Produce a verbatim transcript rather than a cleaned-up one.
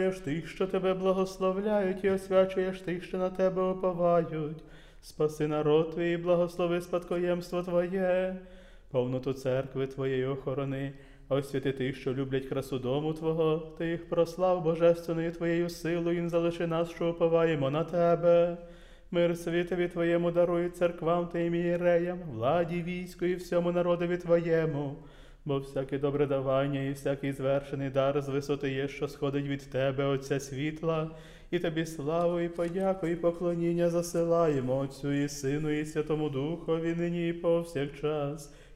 тих, що тебе благословляють, і освячуєш тих, що на тебе уповають. Спаси народ твій, благослови спадкоємство Твоє, повноту церкви Твоєї охорони, а освяти тих, що люблять красу дому Твого, ти їх прослав божественною Твоєю силою, і не залиши нас, що уповаємо на Тебе. Мир світові Твоєму даруй церквам Твоїм ієреям, владі, війську і всьому народові Твоєму. Бо всяке добре давання і всякий звершений дар з висоти є, що сходить від Тебе, Отця світла, і Тобі славу, і подяку, і поклоніння засилаємо Отцю і Сину, і Святому Духові, нині і повсякчас,